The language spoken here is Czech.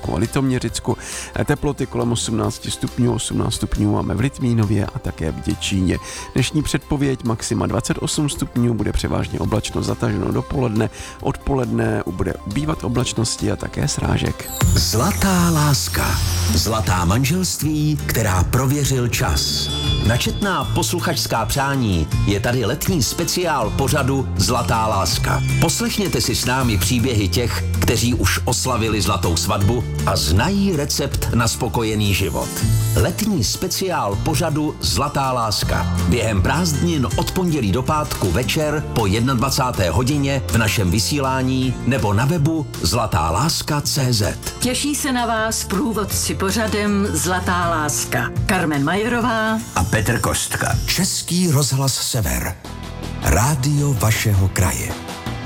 Bránku a Litoměřicku. Teploty kolem 18 stupňů máme v Litvínově a také v Děčíně. Dnešní předpověď maxima 28 stupňů, bude převážně oblačno, zataženo dopoledne, odpoledne bude ubývat oblačnosti a také srážek. Zlatá láska. Zlatá manželství, která prověřil čas. Na četná posluchačská přání je tady letní speciál pořadu Zlatá láska. Poslechněte si s námi příběhy těch, kteří už oslavili zlatou svatbu a znají recept na spokojený život. Letní speciál pořadu Zlatá láska. Během prázdnin od pondělí do pátku večer po 21. hodině v našem vysílání nebo na webu zlatáláska.cz. Těší se na vás průvodci pořadem Zlatá láska. Karmen Majerová A Petr Kostka. Český rozhlas Sever. Rádio vašeho kraje.